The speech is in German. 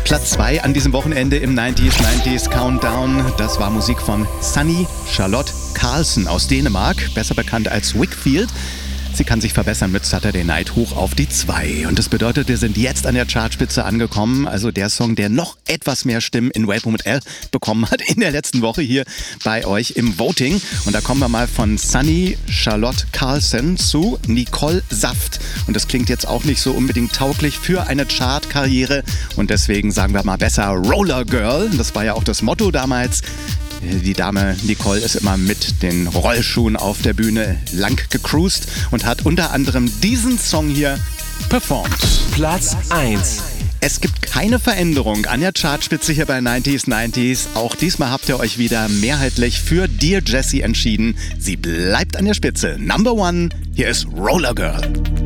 Platz 2 an diesem Wochenende im 90s Countdown. Das war Musik von Sunny Charlotte Carlsen aus Dänemark, besser bekannt als Wickfield. Sie kann sich verbessern mit Saturday Night hoch auf die 2. Und das bedeutet, wir sind jetzt an der Chartspitze angekommen. Also der Song, der noch etwas mehr Stimmen in Wait Moment L bekommen hat in der letzten Woche hier bei euch im Voting. Und da kommen wir mal von Sunny Charlotte Carlsen zu Nicole Saft. Und das klingt jetzt auch nicht so unbedingt tauglich für eine Chartkarriere. Und deswegen sagen wir mal besser Roller Girl. Das war ja auch das Motto damals. Die Dame Nicole ist immer mit den Rollschuhen auf der Bühne lang gecruised und hat unter anderem diesen Song hier performt. Platz 1. Es gibt keine Veränderung an der Chartspitze hier bei 90s. Auch diesmal habt ihr euch wieder mehrheitlich für Dear Jessie entschieden. Sie bleibt an der Spitze. Number 1, hier ist Roller Girl.